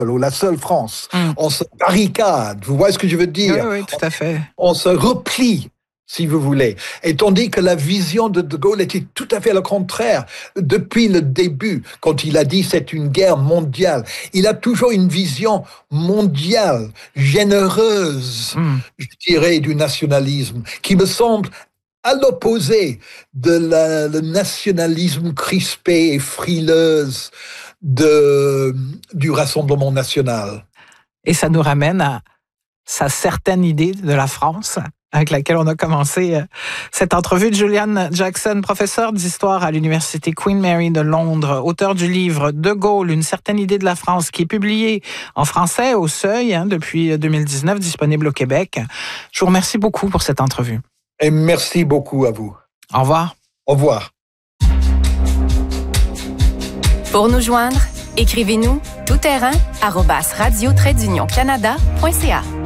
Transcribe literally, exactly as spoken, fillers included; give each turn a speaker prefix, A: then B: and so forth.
A: ou la seule France.
B: Mm.
A: On se barricade, vous voyez ce que je veux dire?
B: Oui, oui, tout à fait.
A: On, on se replie, si vous voulez. Et tandis que la vision de De Gaulle était tout à fait le contraire. Depuis le début, quand il a dit c'est une guerre mondiale, il a toujours une vision mondiale, généreuse, mm. je dirais, du nationalisme, qui me semble à l'opposé de la, le nationalisme crispé et frileuse de, du Rassemblement national.
B: Et ça nous ramène à sa certaine idée de la France, avec laquelle on a commencé cette entrevue de Julian Jackson, professeur d'histoire à l'Université Queen Mary de Londres, auteur du livre De Gaulle, une certaine idée de la France, qui est publié en français au Seuil hein, depuis deux mille dix-neuf, disponible au Québec. Je vous remercie beaucoup pour cette entrevue.
A: Et merci beaucoup à vous.
B: Au revoir.
A: Au revoir.
C: Pour nous joindre, écrivez-nous tout terrain arobase radio trait d'union canada point c a.